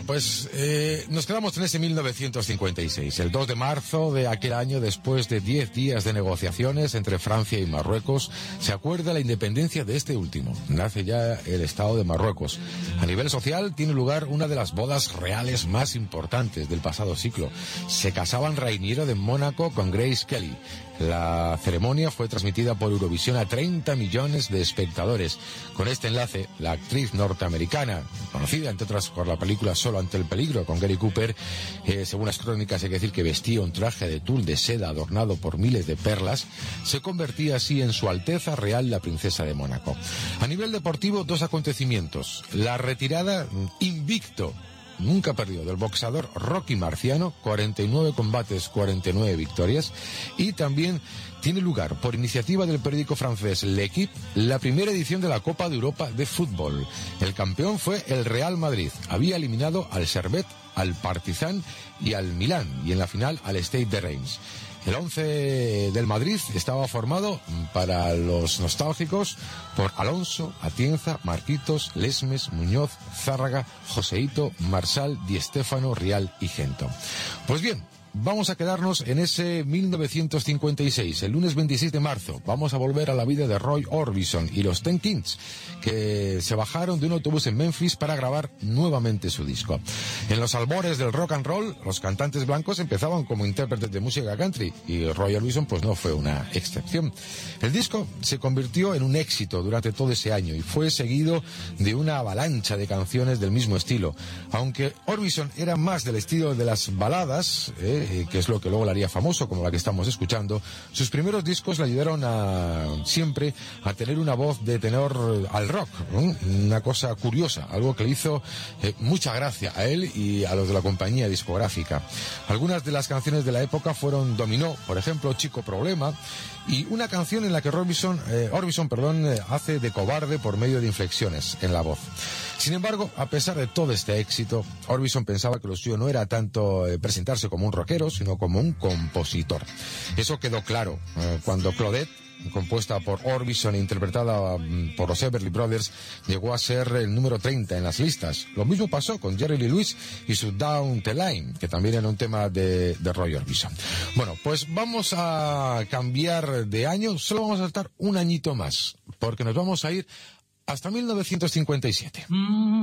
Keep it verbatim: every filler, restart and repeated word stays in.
pues eh, nos quedamos en ese mil novecientos cincuenta y seis, el dos de marzo de aquel año, después de diez días de negociaciones entre Francia y Marruecos, se acuerda la independencia de este último. Nace ya el Estado de Marruecos. A nivel social tiene lugar una de las bodas reales más importantes del pasado siglo. Se casaban Rainiero de Mónaco con Grace Kelly. La ceremonia fue transmitida por Eurovisión a treinta millones de espectadores. Con este enlace, la actriz norteamericana, conocida entre otras por la película Solo ante el peligro con Gary Cooper, eh, según las crónicas hay que decir que vestía un traje de tul de seda adornado por miles de perlas, se convertía así en Su Alteza Real la Princesa de Mónaco. A nivel deportivo, dos acontecimientos. La retirada invicto, nunca perdió, del boxeador Rocky Marciano, cuarenta y nueve combates, cuarenta y nueve victorias, y también tiene lugar, por iniciativa del periódico francés L'Équipe, la primera edición de la Copa de Europa de fútbol. El campeón fue el Real Madrid. Había eliminado al Servette, al Partizan y al Milán, y en la final al Stade de Reims. El once del Madrid estaba formado, para los nostálgicos, por Alonso, Atienza, Marquitos, Lesmes, Muñoz, Zárraga, Joseito, Marsal, Di Stéfano, Rial y Gento. Pues bien, vamos a quedarnos en ese mil novecientos cincuenta y seis, el lunes veintiséis de marzo. Vamos a volver a la vida de Roy Orbison y los Ten Kings, que se bajaron de un autobús en Memphis para grabar nuevamente su disco. En los albores del rock and roll, los cantantes blancos empezaban como intérpretes de música country, y Roy Orbison pues no fue una excepción. El disco se convirtió en un éxito durante todo ese año y fue seguido de una avalancha de canciones del mismo estilo. Aunque Orbison era más del estilo de las baladas, eh, que es lo que luego le haría famoso, como la que estamos escuchando, sus primeros discos le ayudaron a siempre a tener una voz de tenor al rock, ¿eh? Una cosa curiosa, algo que le hizo eh, mucha gracia a él y a los de la compañía discográfica. Algunas de las canciones de la época fueron Dominó, por ejemplo, Chico Problema, y una canción en la que Orbison, eh, Orbison perdón, eh, hace de cobarde por medio de inflexiones en la voz. Sin embargo, a pesar de todo este éxito, Orbison pensaba que lo suyo no era tanto eh, presentarse como un rockero, sino como un compositor. Eso quedó claro eh, cuando Claudette, compuesta por Orbison e interpretada um, por los Everly Brothers, llegó a ser el número treinta en las listas. Lo mismo pasó con Jerry Lee Lewis y su Down the Line, que también era un tema de, de Roy Orbison. Bueno, pues vamos a cambiar de año, solo vamos a saltar un añito más, porque nos vamos a ir hasta mil novecientos cincuenta y siete. Mm.